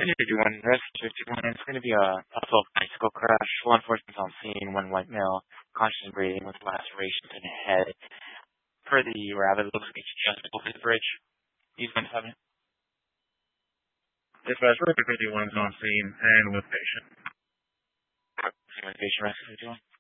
51, Rescue 51. It's going to be a assault bicycle crash. Law enforcement's on scene. One white male, conscious and breathing with lacerations in the head. Per the rabbit, it looks like it's just over the bridge. He's going to have it. Dispatch, Rescue 51's on scene and with patient. Patient, Rescue 51.